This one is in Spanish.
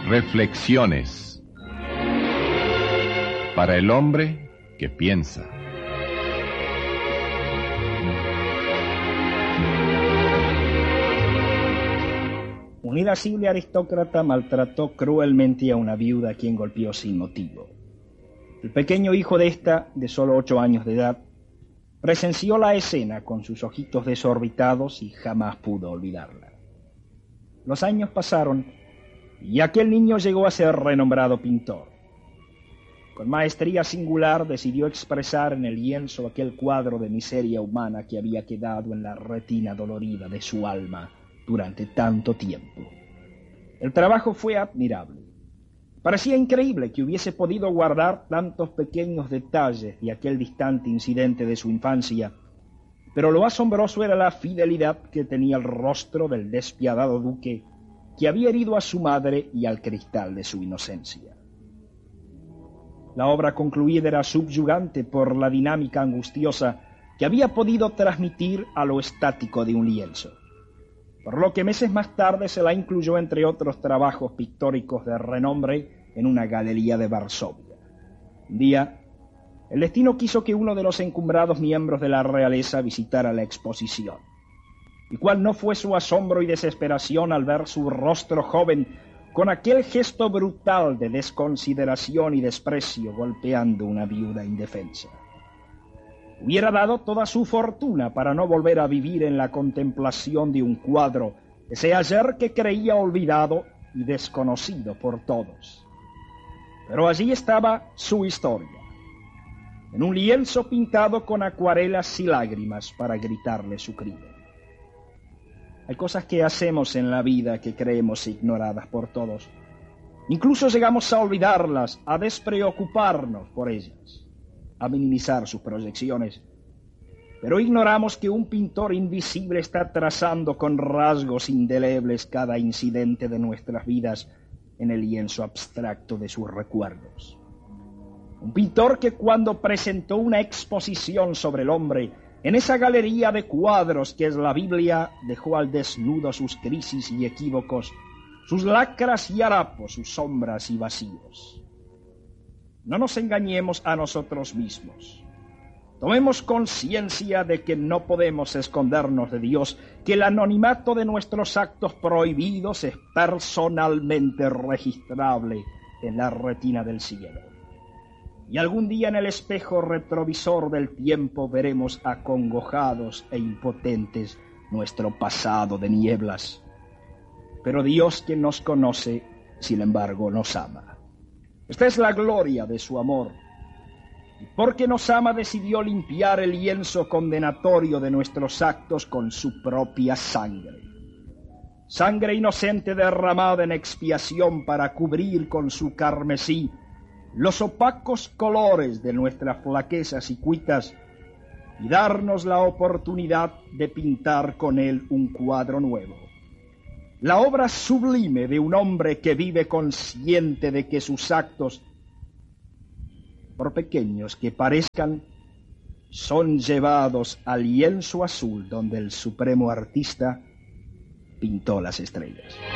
Reflexiones para el hombre que piensa. Un irascible aristócrata maltrató cruelmente a una viuda a quien golpeó sin motivo. El pequeño hijo de esta, de solo 8 años de edad, presenció la escena con sus ojitos desorbitados y jamás pudo olvidarla. Los años pasaron y aquel niño llegó a ser renombrado pintor. Con maestría singular decidió expresar en el lienzo aquel cuadro de miseria humana que había quedado en la retina dolorida de su alma durante tanto tiempo. El trabajo fue admirable. Parecía increíble que hubiese podido guardar tantos pequeños detalles de aquel distante incidente de su infancia, pero lo asombroso era la fidelidad que tenía el rostro del despiadado duque que había herido a su madre y al cristal de su inocencia. La obra concluida era subyugante por la dinámica angustiosa que había podido transmitir a lo estático de un lienzo, por lo que meses más tarde se la incluyó entre otros trabajos pictóricos de renombre en una galería de Varsovia. Un día, el destino quiso que uno de los encumbrados miembros de la realeza visitara la exposición. Y cuál no fue su asombro y desesperación al ver su rostro joven con aquel gesto brutal de desconsideración y desprecio golpeando una viuda indefensa. Hubiera dado toda su fortuna para no volver a vivir en la contemplación de un cuadro, ese ayer que creía olvidado y desconocido por todos. Pero allí estaba su historia, en un lienzo pintado con acuarelas y lágrimas para gritarle su crimen. Hay cosas que hacemos en la vida que creemos ignoradas por todos. Incluso llegamos a olvidarlas, a despreocuparnos por ellas, a minimizar sus proyecciones. Pero ignoramos que un pintor invisible está trazando con rasgos indelebles cada incidente de nuestras vidas en el lienzo abstracto de sus recuerdos. Un pintor que cuando presentó una exposición sobre el hombre en esa galería de cuadros que es la Biblia, dejó al desnudo sus crisis y equívocos, sus lacras y harapos, sus sombras y vacíos. No nos engañemos a nosotros mismos. Tomemos conciencia de que no podemos escondernos de Dios, que el anonimato de nuestros actos prohibidos es personalmente registrable en la retina del cielo. Y algún día en el espejo retrovisor del tiempo veremos acongojados e impotentes nuestro pasado de nieblas. Pero Dios, que nos conoce, sin embargo, nos ama. Esta es la gloria de su amor. Y porque nos ama decidió limpiar el lienzo condenatorio de nuestros actos con su propia sangre. Sangre inocente derramada en expiación para cubrir con su carmesí los opacos colores de nuestras flaquezas y cuitas y darnos la oportunidad de pintar con él un cuadro nuevo. La obra sublime de un hombre que vive consciente de que sus actos, por pequeños que parezcan, son llevados al lienzo azul donde el supremo artista pintó las estrellas.